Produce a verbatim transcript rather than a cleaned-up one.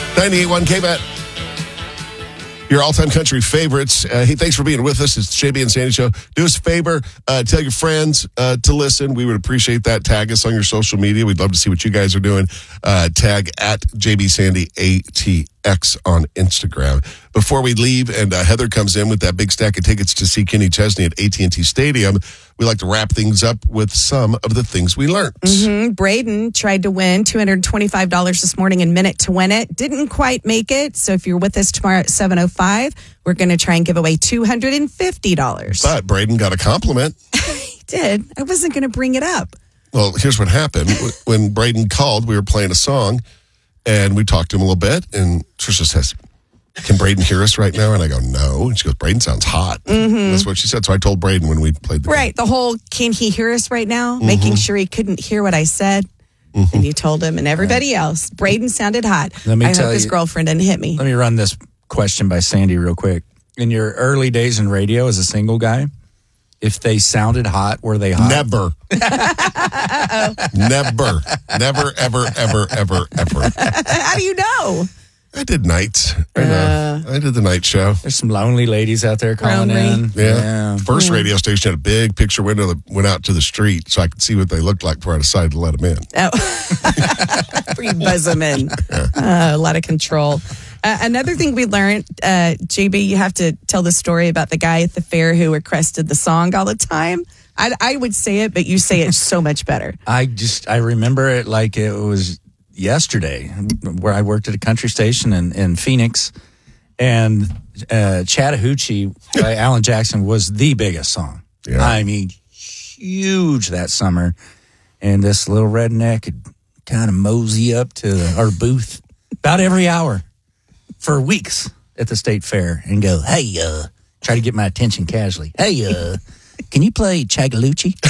ninety-eight point one K-Bet. Your all-time country favorites. Uh, hey, thanks for being with us. It's J B and Sandy Show. Do us a favor. Uh, tell your friends uh, to listen. We would appreciate that. Tag us on your social media. We'd love to see what you guys are doing. Uh, tag at J B Sandy A T X on Instagram. Before we leave, and uh, Heather comes in with that big stack of tickets to see Kenny Chesney at A T and T Stadium, we like to wrap things up with some of the things we learned. Mm-hmm. Braden tried to win two hundred twenty-five dollars this morning in Minute to win it. Didn't quite make it. So if you're with us tomorrow at seven oh five, we're going to try and give away two hundred fifty dollars. But Braden got a compliment. He did. I wasn't going to bring it up. Well, here's what happened. When Braden called, we were playing a song, and we talked to him a little bit, and Trisha says, can Braden hear us right now? And I go, no. And she goes, Braden sounds hot. Mm-hmm. That's what she said. So I told Braden when we played the Right. game. The whole, can he hear us right now? Mm-hmm. Making sure he couldn't hear what I said. Mm-hmm. And you told him and everybody else, Braden sounded hot. Let me I tell hope his you- girlfriend didn't hit me. Let me run this question by Sandy real quick. In your early days in radio as a single guy, if they sounded hot, were they hot? Never. Never. Never, ever, ever, ever, ever. How do you know? I did nights. I know. I did the night show. There's some lonely ladies out there calling Lonely. in. Yeah. First radio station had a big picture window that went out to the street so I could see what they looked like before I decided to let them in. Oh. Before you buzz them in. Uh, a lot of control. Uh, another thing we learned, uh, J B, you have to tell the story about the guy at the fair who requested the song all the time. I, I would say it, but you say it so much better. I just, I remember it like it was yesterday, where I worked at a country station in, in Phoenix, and uh, Chattahoochee by Alan Jackson was the biggest song. Yeah. I mean, huge that summer. And this little redneck could kind of mosey up to our booth about every hour for weeks at the state fair and go, hey, uh, try to get my attention casually. Hey, uh, can you play Chattahoochee?